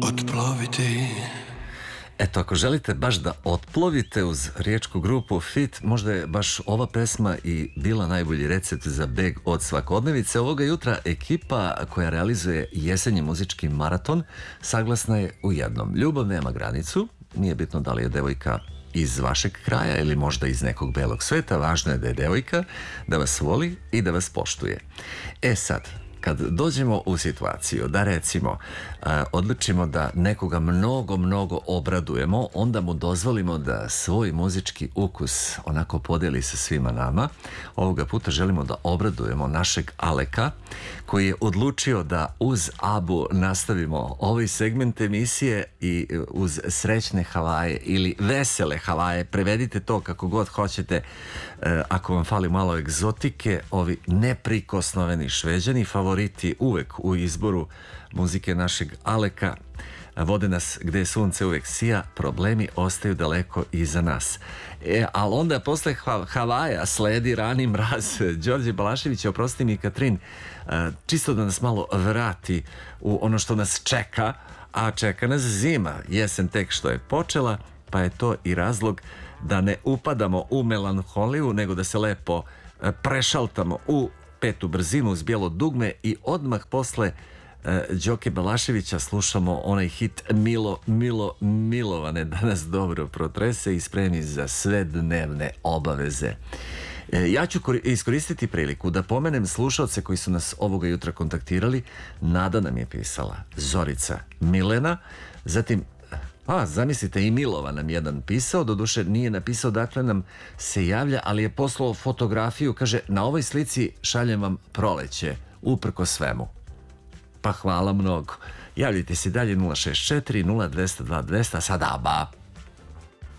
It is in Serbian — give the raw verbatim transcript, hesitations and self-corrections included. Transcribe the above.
otploviti. Eto, ako želite baš da otplovite uz riječku grupu Fit, možda je baš ova pesma i bila najbolji recept za beg od svakodnevice. Ovoga jutra ekipa koja realizuje jesenji muzički maraton saglasna je u jednom: ljubav nema granicu, nije bitno da li je devojka iz vašeg kraja ili možda iz nekog belog sveta, važno je da je devojka, da vas voli i da vas poštuje. E sad, kad dođemo u situaciju da recimo a, odlučimo da nekoga mnogo, mnogo obradujemo, onda mu dozvolimo da svoj muzički ukus onako podeli sa svima nama. Ovoga puta želimo da obradujemo našeg Aleka, koji je odlučio da uz Abu nastavimo ovaj segment emisije i uz srećne Havaje ili vesele Havaje, prevedite to kako god hoćete. E, ako vam fali malo egzotike, ovi neprikosnoveni Šveđani, favoriti uvek u izboru muzike našeg Aleka, vode nas gde sunce uvek sija, problemi ostaju daleko iza nas. E, ali onda posle Havaja sledi rani mraz. Đorđe Balašević, oprosti mi Katrin, čisto da nas malo vrati u ono što nas čeka, a čeka nas zima, jesen tek što je počela, pa je to i razlog da ne upadamo u melanholiju, nego da se lepo prešaltamo u petu brzinu uz bijelo dugme i odmah posle Đoke Balaševića slušamo onaj hit Milo, Milo, Milovane, da nas dobro protrese i spremi za sve dnevne obaveze. Ja ću iskoristiti priliku da pomenem slušalce koji su nas ovoga jutra kontaktirali. Nada nam je pisala, Zorica, Milena, zatim a, zamislite, i Milova nam jedan pisao, doduše nije napisao dakle nam se javlja, ali je poslao fotografiju, kaže: na ovoj slici šaljem vam proleće, uprko svemu. Pa hvala mnogo. Javljajte se dalje nula šest četiri nula dva nula dva dva, sada Aba.